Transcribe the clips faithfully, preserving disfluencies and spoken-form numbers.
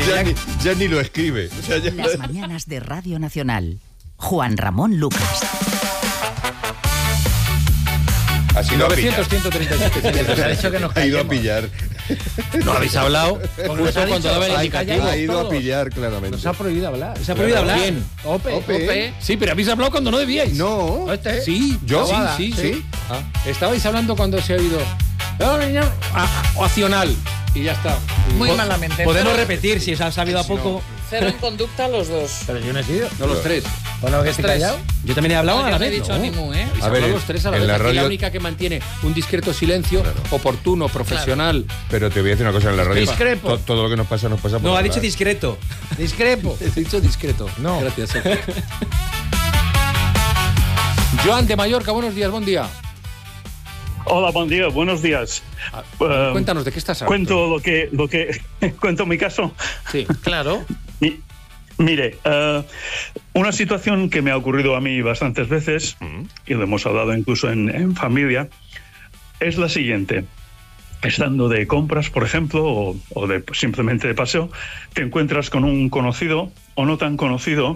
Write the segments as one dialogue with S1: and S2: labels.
S1: ya, ni, ya ni lo escribe. O sea, ya...
S2: Las mañanas de Radio Nacional. Juan Ramón Lucas.
S1: Ha sido
S3: novecientos, ciento treinta y siete.
S4: Se ha dicho que nos
S1: ha ido a
S4: callemos.
S1: pillar.
S3: No habéis hablado.
S4: Justo cuando daba el indicativo.
S1: Ha ido a
S4: todos.
S1: pillar, claramente.
S4: Nos ha prohibido hablar.
S3: ¿Se ha prohibido hablar?
S4: ¿Quién? Ope.
S1: Ope.
S4: Ope.
S3: Sí, pero habéis hablado cuando no debíais.
S1: No.
S4: Este.
S3: Sí,
S1: ¿Yo?
S3: Sí, sí,
S1: Sí.
S3: sí. Ah, estabais hablando cuando se ha oído. "No, niño, a- a- Accional". Y ya está.
S5: Muy
S3: Po-
S5: malamente.
S4: Podemos
S5: Cero-
S4: repetir si se ha sabido a poco.
S5: Cero en conducta los dos.
S4: Pero yo no he sido.
S3: No los tres.
S4: Bueno, que estoy
S5: Tres.
S4: callado. Yo también he hablado
S5: No,
S4: a
S5: yo
S4: la
S5: no he
S4: vez.
S5: dicho
S4: ¿no?
S5: ni mu, ¿eh?
S3: Habéis
S1: A ver,
S3: hablado los tres a la
S1: en
S3: vez.
S1: la
S3: Aquí
S1: radio-
S3: la única que mantiene un discreto silencio, oportuno, profesional.
S1: Pero te voy a decir una cosa en la radio.
S4: Discrepo.
S1: To- todo lo que nos pasa, nos pasa por
S4: No, ha
S1: hablar.
S4: dicho discreto. Discrepo.
S3: He dicho discreto.
S4: No.
S3: Gracias. Sergio. Joan de Mallorca, buenos días, buen día.
S6: Hola, buen día, buenos días.
S3: Ah,
S6: Eh,
S3: Cuéntanos, ¿de qué estás hablando?
S6: Cuento lo que, lo que cuento mi caso.
S3: Sí.
S5: Claro.
S6: Mi- mire, eh, una situación que me ha ocurrido a mí bastantes veces, y lo hemos hablado incluso en, en familia, es la siguiente. Estando de compras, por ejemplo, o, o de simplemente de paseo, te encuentras con un conocido o no tan conocido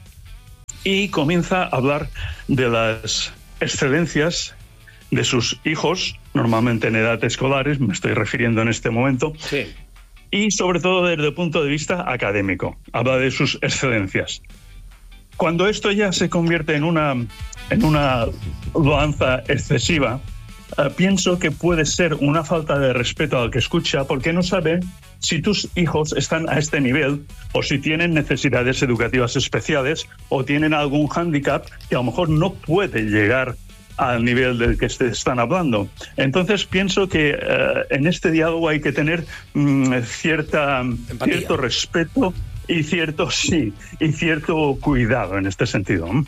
S6: y comienza a hablar de las excelencias de sus hijos, normalmente en edad escolares, me estoy refiriendo en este momento,
S3: Sí.
S6: y sobre todo desde el punto de vista académico. Habla de sus excelencias. Cuando esto ya se convierte en una, en una loanza excesiva, eh, pienso que puede ser una falta de respeto al que escucha, porque no sabe si tus hijos están a este nivel o si tienen necesidades educativas especiales o tienen algún hándicap que a lo mejor no puede llegar al nivel del que se están hablando. Entonces pienso que eh, en este diálogo hay que tener mm, cierta, cierto respeto y cierto sí y cierto cuidado en este sentido. ¿eh?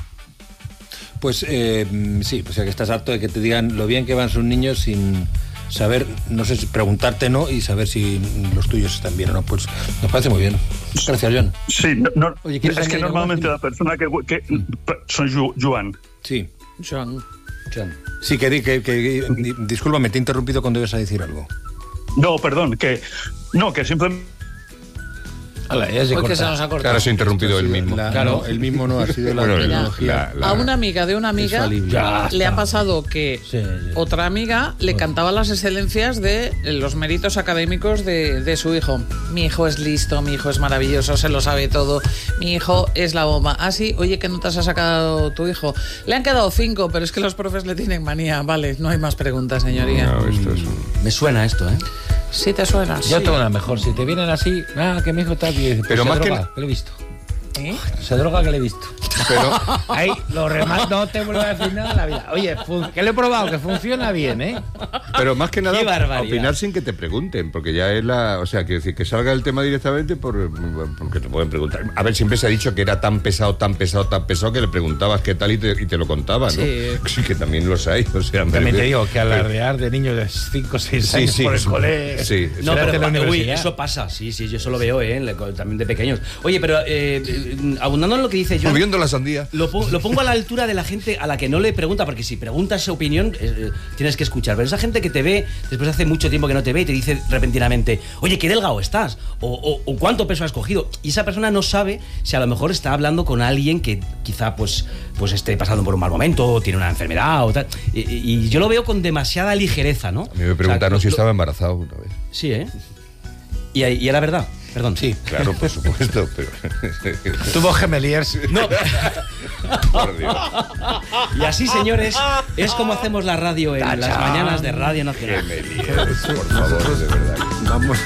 S3: Pues eh, sí, pues ya que estás harto de que te digan lo bien que van sus niños sin saber, no sé, si preguntarte no y saber si los tuyos están bien o no. Pues nos parece muy bien. Gracias, Joan.
S6: Sí, no, no,
S3: Oye, ¿quieres
S6: es que
S3: añadir algo
S6: normalmente
S3: más?
S6: la persona que... que soy Ju- Joan.
S3: Sí.
S5: Joan.
S3: Joan. Sí, que, di- que, que, que di- discúlpame, te he interrumpido cuando ibas a decir algo.
S6: No, perdón, que... No, que simplemente...
S4: Ala, ya se
S5: Porque se
S4: corta.
S5: nos ha cortado.
S1: Claro, se ha interrumpido él mismo.
S3: La- no, el mismo no ha sido la
S1: Bueno,
S3: tecnología.
S1: la- la-
S5: A una amiga de una amiga
S3: alivia.
S4: Ya
S5: le
S4: está.
S5: ha pasado que
S4: Sí, sí.
S5: otra amiga le cantaba las excelencias de los méritos académicos de, de su hijo. Mi hijo es listo, mi hijo es maravilloso, se lo sabe todo, mi hijo es la bomba. Ah, sí, oye, ¿qué notas ha sacado tu hijo? Le han quedado cinco, pero es que los profes le tienen manía. Vale, no hay más preguntas, señoría.
S1: No, esto es un-
S4: Me suena esto, ¿eh?
S5: Sí te suena.
S4: Yo
S5: Sí.
S4: tengo una mejor. Si te vienen así, ah, que mi hijo está bien.
S1: Pero más que
S4: droga,
S1: na-
S4: que le he visto.
S5: ¿Eh?
S4: Se droga que le he visto.
S1: Pero,
S4: Ahí lo remato, no te vuelvo a decir nada en la vida. Oye, fun- que lo he probado, que funciona bien, ¿eh?
S1: pero más que nada,
S4: Qué barbaridad.
S1: opinar sin que te pregunten, porque ya es la... O sea, quiero decir, que salga el tema directamente por, porque te pueden preguntar. A ver, siempre se ha dicho que era tan pesado, tan pesado, tan pesado, que le preguntabas qué tal y te, y te lo contaban, ¿no?
S5: Sí.
S1: Sí, que también los hay, o sea... me
S4: También te
S1: refiero-
S4: digo que alardear de niños de cinco o seis
S1: Sí,
S4: años
S1: sí.
S4: por el cole.
S1: Sí,
S7: No,
S4: Será
S7: pero
S4: de la
S7: uy,
S4: universidad.
S7: eso pasa, sí, sí, yo eso lo veo, ¿eh? También de pequeños. Oye, pero eh, eh, abundando en lo que dice John,
S1: Moviendo la sandía.
S7: lo, po- lo pongo a la altura de la gente a la que no le pregunta, porque si preguntas su opinión, eh, eh, tienes que escuchar. Pero esa gente que te ve, después de hace mucho tiempo que no te ve, y te dice repentinamente, oye, ¿qué delgado estás? O, o- o ¿cuánto peso has cogido? Y esa persona no sabe si a lo mejor está hablando con alguien que quizá pues, pues esté pasando por un mal momento, o tiene una enfermedad o tal. Y, y yo lo veo con demasiada ligereza, ¿no?
S1: A mí me preguntaron
S7: O sea,
S1: si
S7: lo-
S1: estaba embarazado una vez.
S7: Sí, ¿eh? Y, y era verdad, perdón.
S3: Sí.
S1: Claro, por supuesto, pero...
S4: Tuvo gemeliers.
S7: No.
S1: Por Dios.
S7: Y así, señores, es como hacemos la radio en las
S4: Tachán.
S7: mañanas de Radio Nacional.
S1: Que me líes, por favor, de verdad.
S3: Vamos.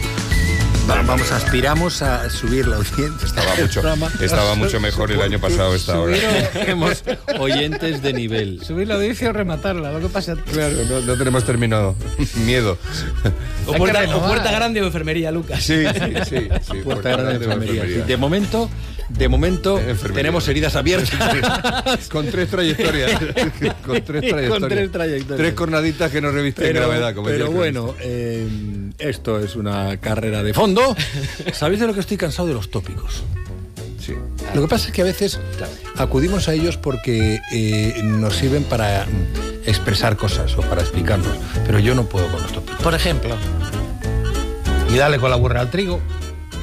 S3: va- Vamos, aspiramos a subir la audiencia.
S1: Estaba mucho, estaba mucho mejor el año pasado esta hora.
S3: Tenemos oyentes de nivel.
S4: Subir la audiencia o rematarla, lo que pasa.
S1: Claro, no, no tenemos terminado. Miedo.
S7: O
S4: Hay
S7: puerta,
S4: que
S7: o
S4: renovar.
S7: puerta grande o enfermería, Lucas.
S1: Sí, sí, sí. sí
S3: Puerta grande de enfermería.
S1: enfermería.
S3: De momento, de momento
S1: Enfermería.
S3: tenemos heridas abiertas.
S1: Con tres trayectorias. Con tres trayectorias.
S3: Con tres trayectorias.
S1: Tres cornaditas que no revisten
S3: Pero,
S1: gravedad. Como
S3: pero
S1: decía el
S3: bueno, eh, esto es una carrera de fondo. ¿Sabéis de lo que estoy cansado? De los tópicos.
S1: Sí.
S3: Lo que pasa es que a veces acudimos a ellos porque eh, nos sirven para mm, expresar cosas o para explicarnos, pero yo no puedo con los tópicos.
S4: Por ejemplo. Y dale con la burra al trigo.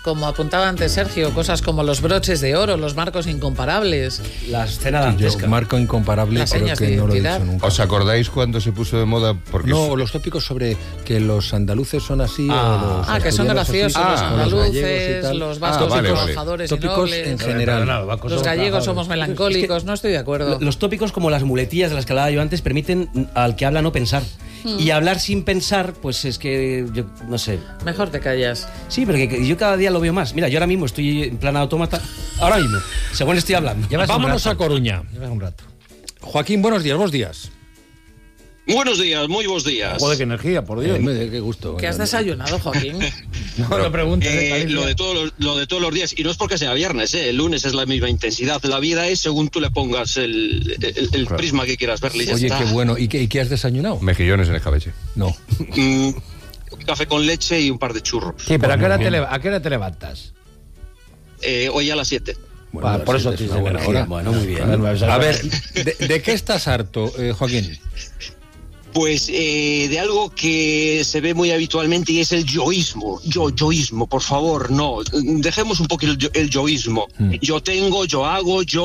S5: como apuntaba antes Sergio, cosas como los broches de oro, los marcos incomparables.
S7: La escena
S3: Yo,
S7: dantesca.
S3: marco incomparable,
S5: Las
S3: creo
S5: señas
S3: que
S5: de
S3: no lo he
S5: identidad.
S3: dicho nunca.
S1: ¿Os acordáis cuando se puso de moda? Porque
S3: No, los tópicos sobre que los andaluces son así.
S7: Ah.
S3: o los
S5: Ah, que son
S3: asturianos así,
S5: graciosos,
S1: Ah,
S5: los
S1: los
S5: andaluces,
S3: gallegos y tal.
S5: los
S1: Ah,
S5: vascos
S1: vale,
S5: somos
S1: vale.
S5: trabajadores y
S3: Tópicos
S5: nobles.
S3: en general.
S7: Perdona, los vascos
S5: Los
S7: somos
S5: gallegos
S7: trabajadores.
S5: somos melancólicos, no estoy de acuerdo.
S7: Los tópicos como las muletillas de las que hablaba yo antes permiten al que habla no pensar. Y hablar sin pensar, pues es que yo no sé.
S5: Mejor te callas.
S7: Sí, porque yo cada día lo veo más. Mira, yo ahora mismo estoy en plan autómata. Ahora mismo, según estoy hablando.
S4: Llevas un
S3: Vámonos
S4: rato.
S3: a Coruña.
S4: Llevas un rato.
S3: Joaquín, buenos días, buenos días.
S8: Buenos días, muy buenos días.
S4: Joder, qué energía, por Dios.
S3: Eh, qué gusto.
S5: ¿Qué has desayunado, Joaquín?
S4: No lo preguntes, eh,
S8: Eh,
S4: Galicia.
S8: lo, de todos los, lo de todos los días, y no es porque sea viernes, ¿eh? El lunes es la misma intensidad. La vida es según tú le pongas el, el- el prisma que quieras verle. y ya
S3: Oye,
S8: está.
S3: qué bueno. ¿Y qué, y qué has desayunado?
S1: mejillones en escabeche.
S3: No.
S8: Mm, café con leche y un par de churros.
S4: Sí, pero ¿a qué, hora te, leva- ¿a qué hora te levantas?
S8: Eh, hoy a las siete.
S3: Bueno,
S4: Pa- por
S3: sí,
S4: eso
S3: es
S4: tienes
S3: una buena
S4: energía.
S3: hora.
S7: Bueno, muy bien.
S3: A ver, ¿de, de qué estás harto, eh, Joaquín?
S8: Pues eh, de algo que se ve muy habitualmente y es el yoísmo. Yo, yoísmo, por favor, no. Dejemos un poco el, yo- el yoísmo. Yo tengo, yo hago, yo